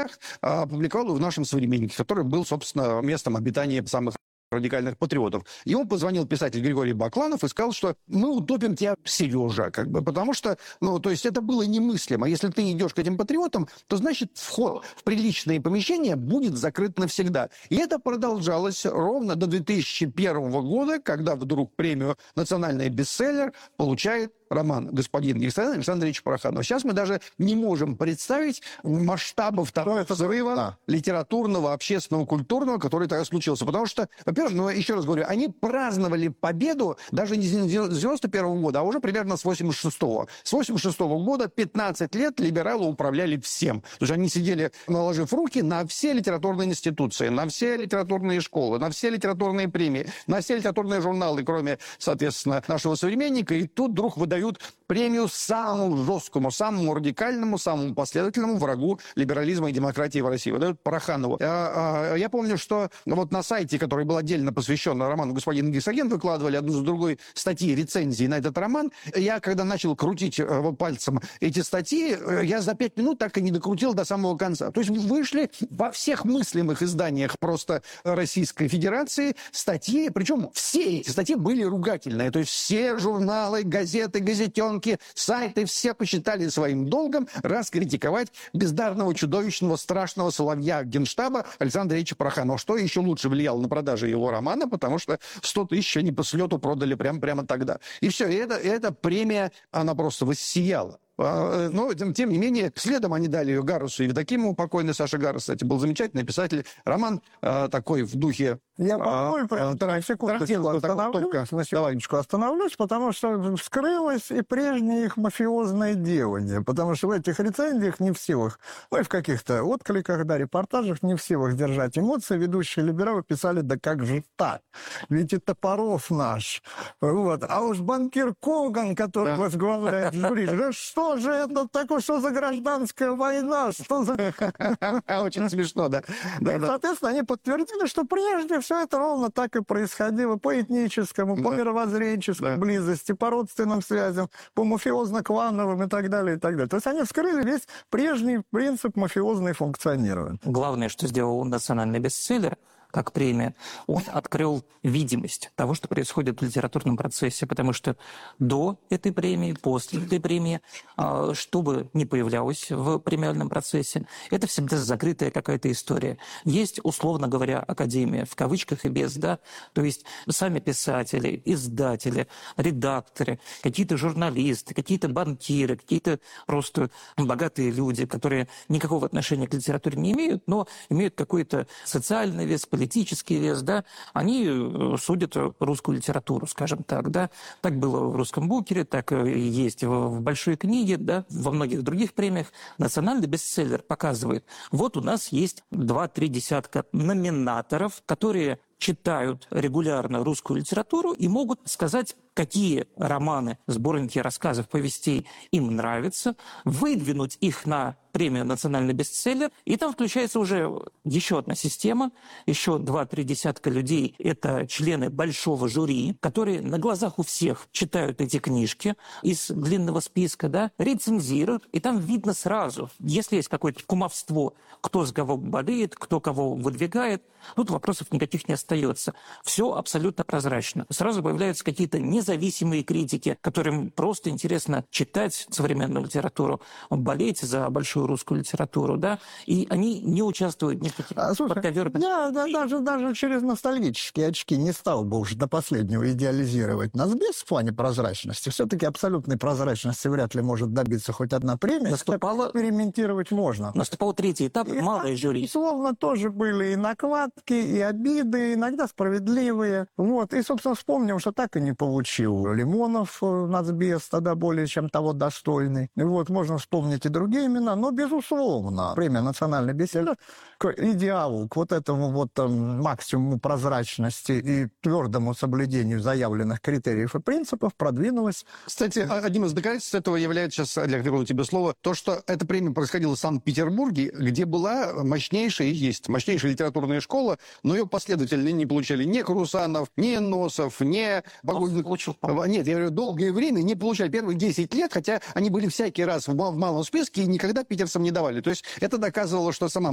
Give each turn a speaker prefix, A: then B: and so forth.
A: соцсетях, опубликовал в «Нашем современнике», который был, собственно, местом обитания самых радикальных патриотов. Ему позвонил писатель Григорий Бакланов и сказал, что мы утопим тебя, Сережа, потому что, то есть это было немыслимо. Если ты идешь к этим патриотам, то, значит, вход в приличные помещения будет закрыт навсегда. И это продолжалось ровно до 2001 года, когда вдруг премию «Национальный бестселлер» получает роман «Господин Александр Александрович Пороханов». Сейчас мы даже не можем представить масштабов того взрыва литературного, общественного, культурного, который тогда случился. Потому что, во-первых, еще раз говорю, они праздновали победу даже не с 91 года, а уже примерно с 86-го. С 86-го года 15 лет либералы управляли всем. То есть они сидели, наложив руки на все литературные институции, на все литературные школы, на все литературные премии, на все литературные журналы, кроме, соответственно, «Нашего современника». И тут вдруг выдают премию самому жесткому, самому радикальному, самому последовательному врагу либерализма и демократии в России. Выдают Пороханову. Я помню, что вот на сайте, который был отдельно посвящен роману «Господин Гексоген», выкладывали одну за другой статьи, рецензии на этот роман. Я, когда начал крутить пальцем эти статьи, я за 5 минут так и не докрутил до самого конца. То есть вышли во всех мыслимых изданиях просто Российской Федерации статьи, причем все эти статьи были ругательные. То есть все журналы, газеты, газетенки, сайты, все посчитали своим долгом раскритиковать бездарного, чудовищного, страшного соловья Генштаба Александра Ильича Пороханова. Что еще лучше влияло на продажи его романа, потому что 100 тысяч они по слету продали прямо тогда. И все, и эта премия, она просто воссияла. Но, тем не менее, следом они дали ее Гарусу и Евдокимову. Покойный Саша Гарус, кстати, был замечательный писатель. Роман такой в духе...
B: Я секундочку остановлюсь, потому что вскрылось и прежнее их мафиозное делание. Потому что в этих рецензиях не в силах, и в каких-то откликах, репортажах не в силах держать эмоции. Ведущие либералы писали, да как же так? Ведь и Топоров наш. Вот. А уж банкир Коган, который возглавляет жюри, что же это такое, что за гражданская война? Что за...
A: Очень смешно, да.
B: Соответственно, они подтвердили, что прежде все это ровно так и происходило по этническому, по мировоззренческой близости, по родственным связям, по мафиозно-клановым и так далее, и так далее. То есть они вскрыли весь прежний принцип мафиозной функционирования.
C: Главное, что сделал национальный бестселлер, как премия, он открыл видимость того, что происходит в литературном процессе, потому что до этой премии, после этой премии, что бы ни появлялось в премиальном процессе, это всегда закрытая какая-то история. Есть, условно говоря, академия, в кавычках и без, то есть сами писатели, издатели, редакторы, какие-то журналисты, какие-то банкиры, какие-то просто богатые люди, которые никакого отношения к литературе не имеют, но имеют какой-то социальный вес, политический вес, они судят русскую литературу, скажем так, Так было в «Русском букере», так и есть в «Большой книге», во многих других премиях. Национальный бестселлер показывает, вот у нас есть 2-3 десятка номинаторов, которые читают регулярно русскую литературу и могут сказать, какие романы, сборники рассказов, повестей им нравятся, выдвинуть их на премию «Национальный бестселлер», и там включается уже еще одна система, еще 2-3 десятка людей, это члены большого жюри, которые на глазах у всех читают эти книжки из длинного списка, рецензируют, и там видно сразу, если есть какое-то кумовство, кто с кого болеет, кто кого выдвигает, тут вопросов никаких не остается. Все абсолютно прозрачно. Сразу появляются какие-то независимые критики, которым просто интересно читать современную литературу, болеть за большую русскую литературу, и они не участвуют ни в каких подковерных...
B: Я даже через ностальгические очки не стал бы уж до последнего идеализировать «Насбес» в плане прозрачности. Все-таки абсолютной прозрачности вряд ли может добиться хоть одна премия. Экспериментировать можно.
C: Наступал третий этап, малое жюри.
B: Безусловно, тоже были и накладки, и обиды, иногда справедливые. И, собственно, вспомним, что так и не получил Лимонов «Нацбес», тогда более чем того достойный. Можно вспомнить и другие имена, но, безусловно, премия «Национальный бестселлер» к идеалу, к этому максимуму прозрачности и твердому соблюдению заявленных критериев и принципов продвинулась.
A: Кстати, одним из доказательств этого является, сейчас, Олег, верну тебе слово, то, что эта премия происходила в Санкт-Петербурге, где была мощнейшая литературная школа, но ее последовательно не получали ни Крусанов, ни Носов, ни Багульник. Нет, я говорю, долгое время не получали. Первые 10 лет, хотя они были всякий раз в малом списке и никогда питерцам не давали. То есть это доказывало, что сама